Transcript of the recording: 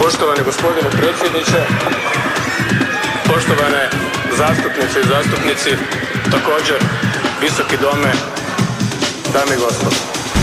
Poštovani gospodine predsjedniče, poštovane zastupnice i zastupnici, također visoki dome, dame i gospodo.